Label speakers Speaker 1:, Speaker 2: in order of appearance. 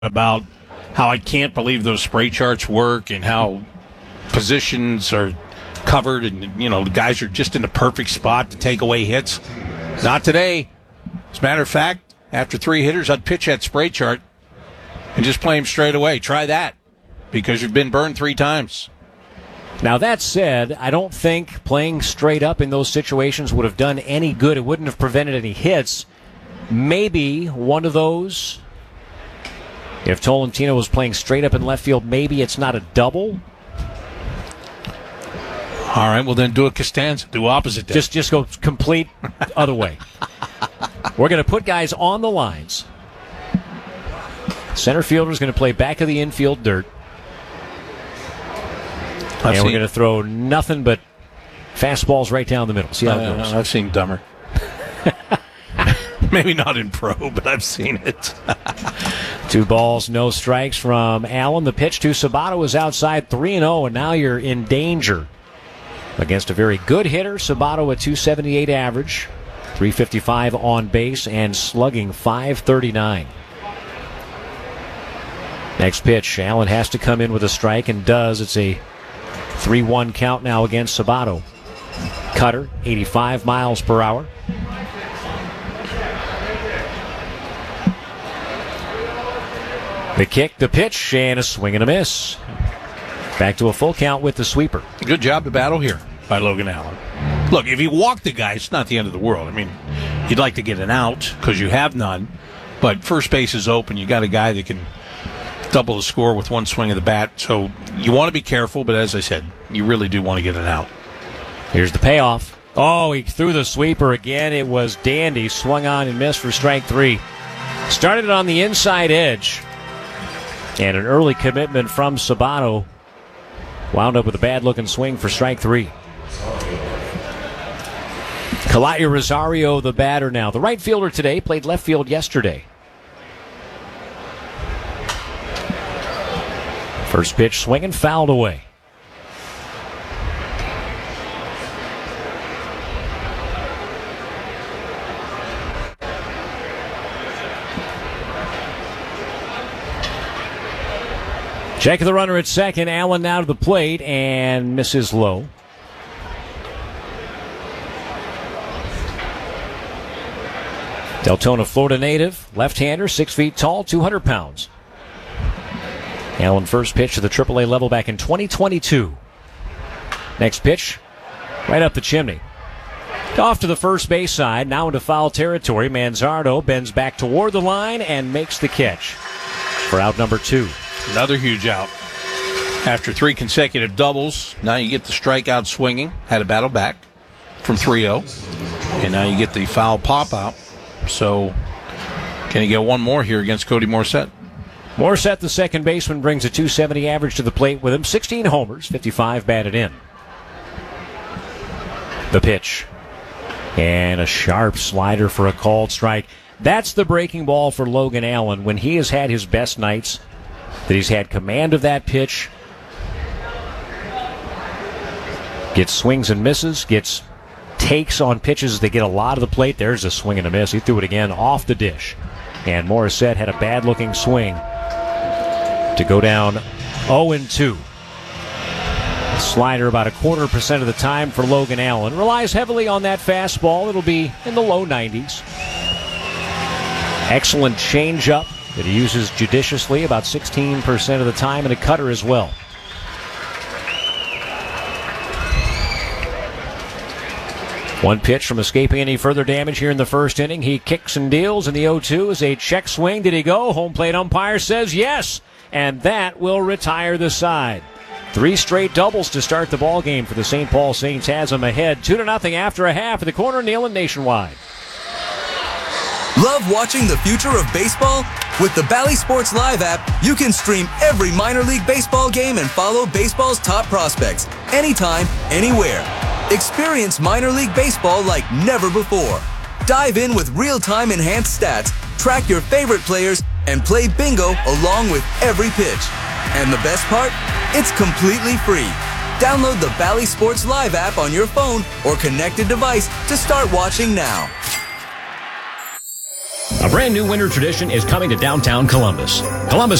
Speaker 1: about how I can't believe those spray charts work and how positions are covered and, the guys are just in the perfect spot to take away hits. Not today. As a matter of fact, after 3 hitters, I'd pitch that spray chart and just play him straight away. Try that because you've been burned 3 times.
Speaker 2: Now, that said, I don't think playing straight up in those situations would have done any good. It wouldn't have prevented any hits. Maybe one of those, if Tolentino was playing straight up in left field, maybe it's not a double.
Speaker 1: All right, well then do a Costanza. Do opposite day.
Speaker 2: Just go complete other way. We're going to put guys on the lines. Center fielder's going to play back of the infield dirt. We're going to throw nothing but fastballs right down the middle. See how it goes.
Speaker 1: I've seen dumber. Maybe not in pro, but I've seen it.
Speaker 2: 2 balls, no strikes from Allen. The pitch to Sabato is outside 3-0, and now you're in danger against a very good hitter. Sabato at .278 average, .355 on base, and slugging .539. Next pitch, Allen has to come in with a strike, and does. It's a 3-1 count now against Sabato. Cutter, 85 miles per hour. The kick, the pitch, and a swing and a miss. Back to a full count with the sweeper.
Speaker 1: Good job to battle here by Logan Allen. Look, if you walk the guy, it's not the end of the world. I mean, you'd like to get an out because you have none, but first base is open. You got a guy that can double the score with one swing of the bat. So you want to be careful, but as I said, you really do want to get an out.
Speaker 2: Here's the payoff. Oh, he threw the sweeper again. It was dandy. Swung on and missed for strike 3. Started it on the inside edge. And an early commitment from Sabato. Wound up with a bad-looking swing for strike 3. Kalaya Rosario, the batter now. The right fielder today, played left field yesterday. First pitch swinging, fouled away. Check the runner at second. Allen now to the plate and misses low. Deltona, Florida native, left-hander, 6 feet tall, 200 pounds. Allen first pitch to the AAA level back in 2022. Next pitch, right up the chimney. Off to the first base side, now into foul territory. Manzardo bends back toward the line and makes the catch for out number 2.
Speaker 1: Another huge out. After 3 consecutive doubles, now you get the strikeout swinging. Had a battle back from 3-0. And now you get the foul pop-out. So, can he get one more here against Cody Morissette?
Speaker 2: Morissette, the second baseman, brings a .270 average to the plate with him. 16 homers, 55 batted in. The pitch. And a sharp slider for a called strike. That's the breaking ball for Logan Allen when he has had his best nights, that he's had command of that pitch. Gets swings and misses, gets takes on pitches that get a lot of the plate. There's a swing and a miss. He threw it again off the dish. And Morissette had a bad-looking swing to go down 0-2. Slider about 0.25% of the time for Logan Allen. Relies heavily on that fastball. It'll be in the low 90s. Excellent changeup that he uses judiciously about 16% of the time, and a cutter as well. One pitch from escaping any further damage here in the first inning. He kicks and deals, and the 0-2 is a check swing. Did he go? Home plate umpire says yes, and that will retire the side. 3 straight doubles to start the ball game for the St. Paul Saints. Has them ahead 2-0 after a half at the corner. Neyland Nationwide.
Speaker 3: Love watching the future of baseball? With the Bally Sports Live app, you can stream every minor league baseball game and follow baseball's top prospects anytime, anywhere. Experience minor league baseball like never before. Dive in with real-time enhanced stats, track your favorite players, and play bingo along with every pitch. And the best part? It's completely free. Download the Bally Sports Live app on your phone or connected device to start watching now.
Speaker 2: A brand new winter tradition is coming to downtown Columbus. Columbus